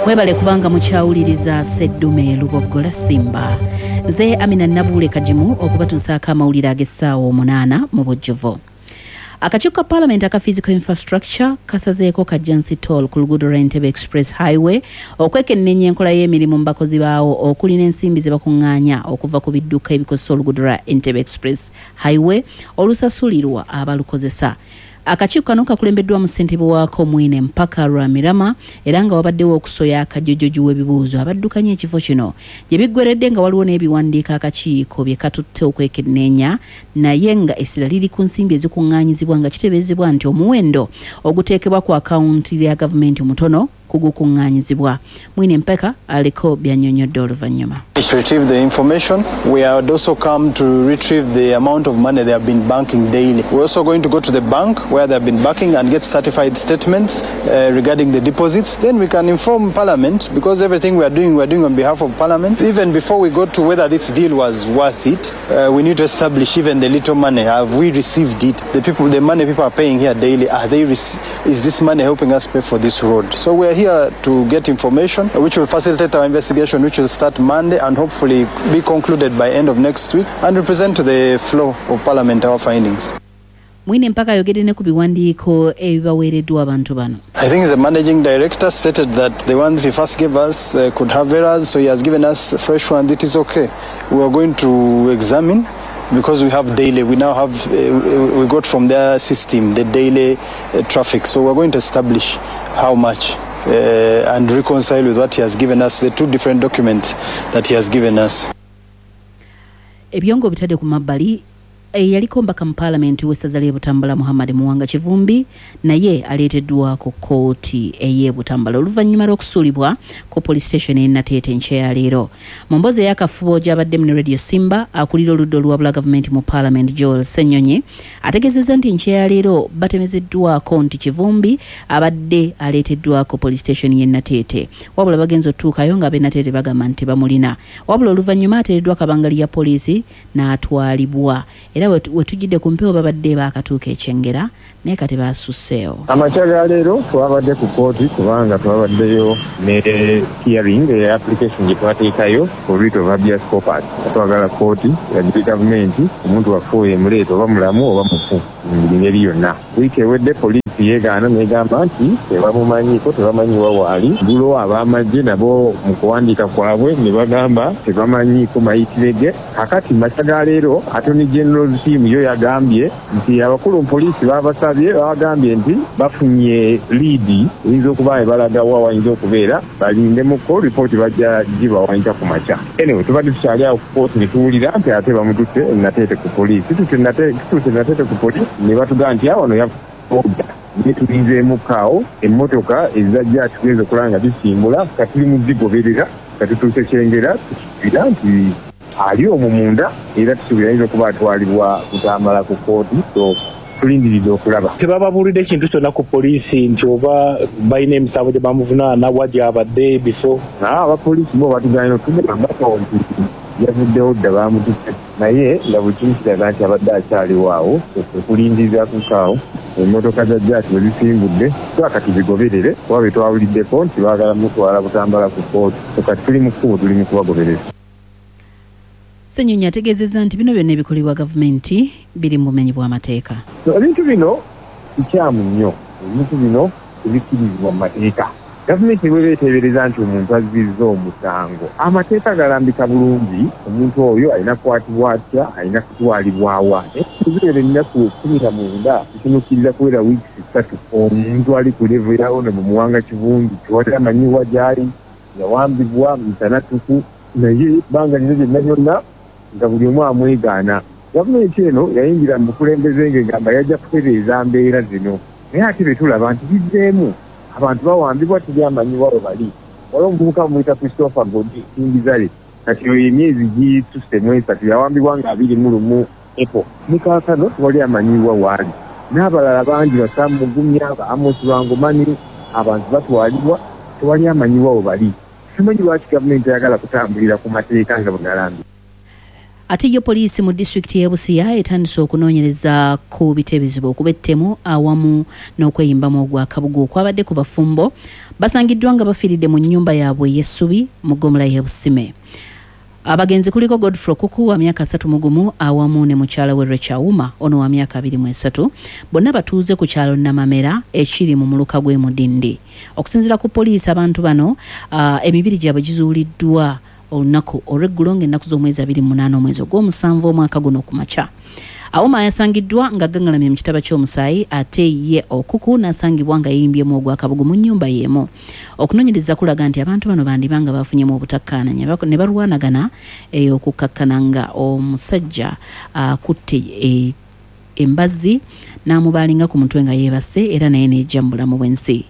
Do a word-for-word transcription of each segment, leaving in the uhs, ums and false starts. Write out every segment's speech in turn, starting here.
Mwebale kubanga mukyawuliriza Seddume Luboggola Simba. Nze Amina Nabule Kajimu okubatuusaako amawulire ag'essaawa omunaana mu bujjuvu. Akakiiko ka Parliament aka Physical Infrastructure kasazeeko Kajjansi Toll ku luguudo lwa Entebbe Express Highway okwekenneenya enkola y'emirimu mu bakozi baawo okuli n'ensimbi ze bakuŋŋaanya okuva ku bidduka ebikozesa oluguudo lwa Entebbe Express Highway olusasulirwa abalukozesa. Akakiiko kano kakulembeddwa mu ssentebe waako Mwine Mpaka Lwamirama era nga wabaddewo okusoya akajjojoju w'ebibuuzo abaddukanya ekifo kino gye biggweredde nga waliwo n'ebiwandiika akakiiko bye katutte okwekenneenya naye nga essira liri ku nsimbi ezikuŋŋaanyizibwa nga kitebeezebwa nti omuwendo oguteekebwa ku akawunti ya gavumenti mutono kugukuŋŋaanyizibwa. Mwine Mpaka aliko by'annyonnyodde oluvannyuma. To retrieve the information, we had also come to retrieve the amount of money they have been banking daily. We're also going to go to the bank where they have been banking and get certified statements uh, regarding the deposits. Then we can inform Parliament, because everything we are doing, we are doing on behalf of Parliament. Even before we go to whether this deal was worth it, uh, we need to establish even the little money. Have we received it? The people, the money people are paying here daily, are they? Rec- is this money helping us pay for this road? So we are here to get information, which will facilitate our investigation, which will start Monday and hopefully be concluded by end of next week and represent to the floor of Parliament our findings. Mwine Mpaka ayogedde ne ku biwandiiko ebibaweereddwa abantu bano. I think the managing director stated that the ones he first gave us uh, could have errors, so he has given us a fresh one. It is okay. We are going to examine because we have daily, we now have, uh, we got from their system the daily uh, traffic, so we are going to establish how much. Uh, and reconcile with what he has given us, the two different documents that he has given us. Ebyongo bitadde ku mabbali yaliko mbaka mu Parliament w'essaza ly'e Butambala Muhammad Muwanga Kivumbi naye aleeteddwa ku kkooti ey'e Butambala oluvannyuma lw'okusuulibwa ku police station e Nateete nkya ya leero. Mu mboozi ey'akafubo gy'abadde mu Radio Simba akulira oludda oluwabula gavumenti mu Parliament Joel Ssenyonyi ategeezezza nti nkya ya leero batemezeddwako nti Kivumbi abadde aleeteddwa ku police station y'e Nateete wabula bagenza otuukayo nga ab'e Nateete bagamba nti bamulina wabula oluvannyuma ateereddwa kabangali ya poliisi n'atwalibwa. Era wetujidde ku mpewo babadde baakatuuka ekyengera naye kati basusseewo. Amakya ga leero twabadde ku kooti kubanga twabaddeyo ne hearing ya application gye twateekayo ku writ of habeas corpus. Twagala kooti yagiri gavumenti omuntu wafuuye muleeta oba mulamu oba mufu mu ngeri yonna. Wiiki ewedde poliisi yeegaana n'egamba nti tebamumanyiiko tebamanyiwa waali. Gulo ab'amagye nabo mu kuwandiika kwabwe ne bagamba tebamanyiiko mayitire ge. Kakati makya ga leero Attorney General team yo yagambye nti abakulu mu poliisi babasabye bagambye nti bafunye liidi eyinza okuba ebalaga wa wayinza okubeera balindemukko ripooti bajja gibawanika ku makya. Anyway, tubadde tukyali awo ku kooti ne tuwulira nti ate bamututte e Nateete ku poliisi. Tututte e Nateete ku poliisi ne batugamba nti awo no yafuda ne tulinzeemukaawo emmotoka ezajja tugeze okulaba nga zisimbula kati tuli mu zigoberera kati tutuuse kyengera tukibira nti ali omwo munda era tusuubira ayinza okuba atwalibwa kutambala ku kooti, so tulindiridde okulaba. Tebababuulidde ekintu kyonna ku poliisi nti oba balina emisango gye bamuvunaana wa gyabadde bifo? Abapoliisi bo batuganya otugambako nti yavuddewo dda baamututte naye nga buli kimu kiraga nti abadde akyaliwo awo okulindiriza kukaawo emmotoka za jaati bwe zisimbudde twakati zigoberere kuba bwe twawuliddeko nti baagala mutwala kutambala ku kooti, so kati tuli mu kkubo tuli mu kubagoberera. Ssenyonyi ategeezezza nti bino byonna ebikolebwa gavumenti biri mu bumenyi bw'amateeka. Ebintu bino kikyamu nnyo, ebintu bino ebikkirizibwa mu mateeka. Gavumenti bwebeeteebereza nti omuntu azizza omusango, amateeka galambika bulungi omuntu oyo alina kukwatibwa atya, alina kutwalibwawa. Ekizuula ennaku kkumi na mwenda kitunukkiriza kuwera wiiki ssatu omuntu ali ku levo ya ono mu Muwanga Kivumbi tiwali amanyiwa gy'ali, yawambibwa musanatuku naye banga lino byonna byonna nga buli omu amwegaana. Gavumenti eno yayingira mu bukulembeze ng'egamba yajja kutereeza mbeera zino naye ate be tulaba nti bizzeemu abantu bawambibwa tebyamanyiwa we bali. Waliwo omuvubuka muyita Christopher Godi Kingizale kati oyo emyezi gitusse mu esatu yawambibwa nga abiri mu lumu epo ne kaakano tewali amanyiwa waali. N'abalala bangi Basamu Mugumya, Amos Bangomani, abantu batwalibwa tewali amanyiwa we bali. Simanyi lwaki gavumenti ayagala kutambulira ku mateeka nga bwe galambye. Ate yo poliisi mu disitulikiti y'e Busia etandise okunoonyereza ku biteebeezebwa okuba ettemu awamu n'okweyimbamu ogwa kabugu okwabadde ku bafumbo basangiddwa nga bafiiridde mu nnyumba yaabwe ey'essubi mu Ggomola y'e Busime. Abagenzi kuliko Godfrey Kuku wa myaka asatu mu gumu awamu ne mukyala we Rechawuma ono wa myaka abiri mu esatu bonna batuuze ku kyalo Namamera ekiri mu muluka gw'e Mudindi. Okusinziira ku poliisi abantu bano uh, emibiri gyabwe gizuuliddwa olunaku olw'eggulo ng'ennaku z'omwezi abiri mu munaana omwezi ogw'omusanvu omwaka guno ku makya. Awuma yasangiddwa nga gangalamye mu kitaba ky'omusaayi ate ye Okuku n'asangibwa nga yeyimbyemu ogwa kabugu mu nnyumba y'emu. Okunoonyereza kulaga nti abantu bano bandibanga bafunyemu obutakkaananya ne balwanagana okukkakkana nga omusajja akutte e, embazzi n'amubaalinga ku mutwe nga yeebase era naye n'ejja mu bulamu bw'ensi.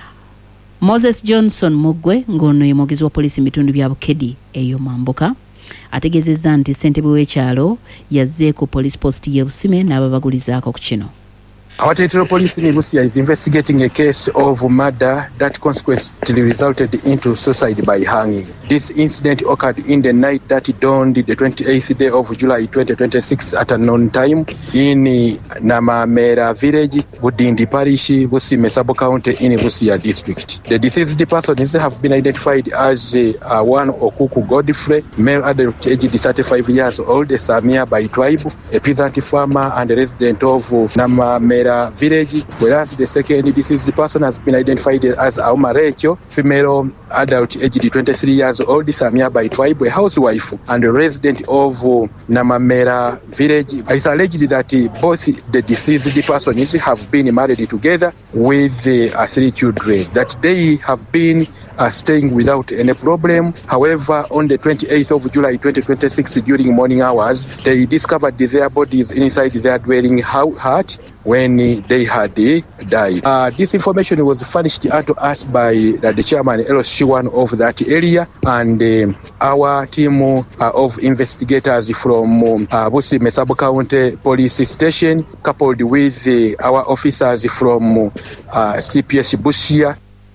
Moses Johnson Mugwe ng'ono ye mwogezi wa poliisi mu bitundu bya Bukedi eyo Mambuka ategeezezza nti ssentebe w'ekyalo yazze ku police post y'e Busime n'ababagulizaako ku kino. Our territorial police in Busia is investigating a case of murder that consequently resulted into suicide by hanging. This incident occurred in the night that dawned the twenty-eighth day of July twenty twenty-six at a known time in Namamera village, Budindi Parish, Busime sub-county in Busia district. The deceased persons have been identified as uh, one Okuku Godfrey, male adult aged thirty-five years old, Samia by tribe, a peasant farmer and a resident of Namamera village, whereas the second deceased person has been identified as Auma Rachel, female adult aged twenty-three years old, Samia by tribe, a housewife and a resident of Namamera village. It's alleged that both the deceased persons have been married together with uh, three children, that they have been uh, staying without any problem. However, on the twenty-eighth of July twenty twenty-six during morning hours, they discovered their bodies inside their dwelling hut when they had died. Uh, this information was furnished unto us by uh, the chairman Elos Shiwan of that area, and uh, our team uh, of investigators from uh, Busime sub-county police station, coupled with uh, our officers from uh, C P S Busia.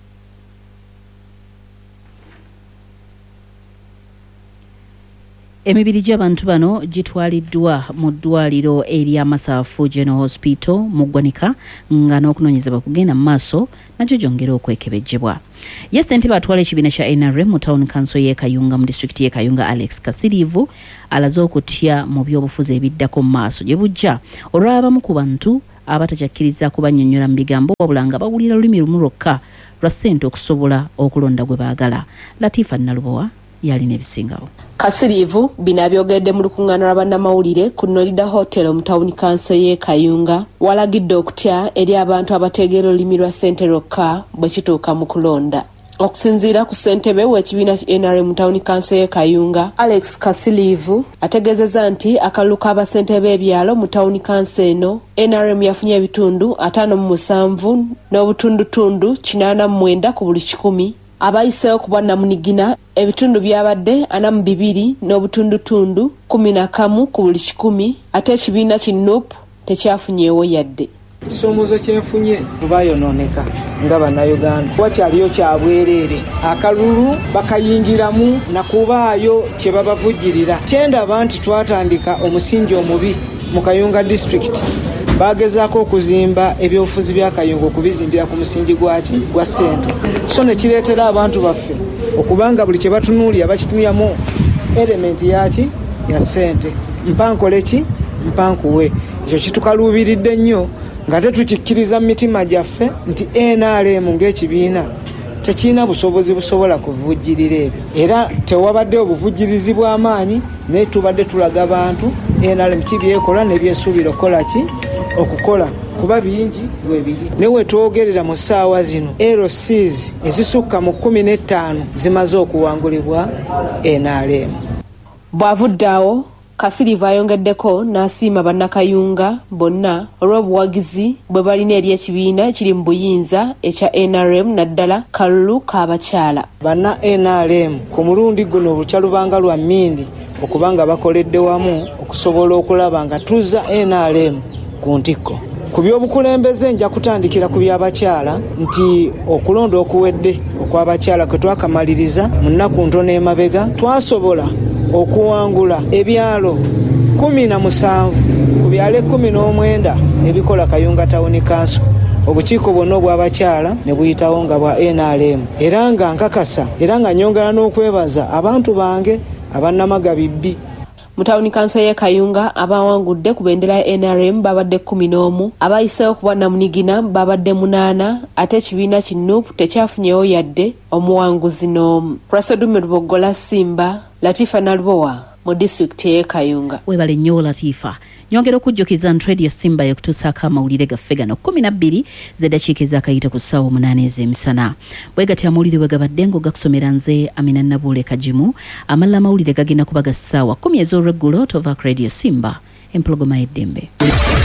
Emibiri gy'abantu bano gitwaliddwa mu ddwaliro erya Masaafu General Hospital mu ggwanika nga n'okunoonyezebwa kugenda mu maaso nakyo gyongera okwekebejjebwa. Ye ssentebe atwala ekibiina kya N R M mu Town Council y'e Kayunga mu disitulikiti y'e Kayunga Alex Kasirivu alaze okutya mu by'obufuzi ebiddako mu maaso gye bujja olw'abamu ku bantu abatajakkiriza kubannyonnyola mu bigambo wabula nga bawulira lulimi lumu lwokka lwa ssente okusobola okulonda gwe baagala. Latifa Nalubowa yalina ebisingawo. Kasirivu binabyogedde mu lukuŋŋaana lw'abannamawulire ku Nolida Hotel mu Town Council y'e Kayunga walagidde okutya eri abantu abategeera olulimi lwa ssente lwokka bwe kituuka mu kulonda. Okusinziira ku ssentebe w'ekibiina ki N R M mu Town Council y'e Kayunga Alex Kasirivu ategeezezza nti akalulu k'abasente b'ebyalo mu Town Council eno N R M yafunye ebitundu ataano mu musanvu n'obutundutundu kinaana mu mwenda ku buli kikumi. Abayiseewo ku bwannamunigina ebitundu byabadde ana mu bibiri n'obutundutundu kumi na kamu ku buli kikumi, ate ekibiina ki N U P tekyafunyeewo yadde. Ekisomoozo kyenfunye baayonooneka nga bannayuganda wakyaliyo kya bwereere akalulu bakayingiramu nakubaayo kye babavujjirira. Kyendaba nti twatandika omusingi omubi mu Kayunga district. Bagezaako okuzimba ebyobufuzi bya Kayunga okubizimbira ku musingi gwaki gwa ssente, so ne kireetera abantu baffe okubanga buli kye batunuulira bakitunyamu elementi yaki ya ssente. Mpankole ki mpankuwe. Ekyo kitukaluubiridde nnyo nga tetukikkiriza mu mitima gyaffe nti N R M ng'ekibiina tekirina busobozi busobola kuvujjirira ebyo, era tewabadde obuvujjirizi bw'amaanyi naye tubadde tulaga abantu N R M kibyekola ne byesuubira okukola ki okukola kuba bingi bwe biri. Ne wetwogerera mu ssaawa zino L Cs ezisukka mu kumi n'ettaano zimaze okuwangulibwa N R M. Bw'avuddeawo Kasirivu ayongeddeko n'asiima bannakayunga bonna olw'obuwagizi bwe balina eri ekibiina ekiri mu buyinza ekya N R M naddala kalulu k'abakyala. Banna N R M ku mulundi guno olukya lwa mmindi okubanga bakoledde wamu okusobola okulaba nga tuzza N R M ku ntikko. Ku by'obukulembeze nja kutandikira ku by'abakyala nti okulonda okuwedde okw'abakyala kwe twakamaliriza mu nnaku ntono emabega twasobola okuwangula ebyalo kumi na musanvu ku byalo kumi n'omwenda ebikola Kayunga Town Council. Obukiiko bwonna obw'abakyala ne buyitawo nga bwa N R M era nga nkakasa era nga nyongera n'okwebaza abantu bange abannamagabibbi. Mu Town Council ye Kayunga abawangudde ku bendera ya N R M babadde kumi n'omu, abayiseewo ku bwannamunigina babadde munaana, ate ekibiina ki N U P tekyafunyewo yadde omuwanguzi n'omu. Prasodume Lubogola Simba, Latifa Nalubowa mu disitulikiti ye Kayunga. Webale nnyo Latifa. Nyongera okujjukiza nti Radio Simba yakutuusaako amawulire gaffe gano kumi na bbiri z'eddakiika ez'akayita ku ssaawa omunaana ez'emisana. Bwe gati amawulire bwe gabadde ng'ogakusomera nze Amina Nabuule Kajimu, amalala amawulire gagenda kuba ga ssaawa kumi ez'olweggulo tova ku Radio Simba empologoma y'eddembe.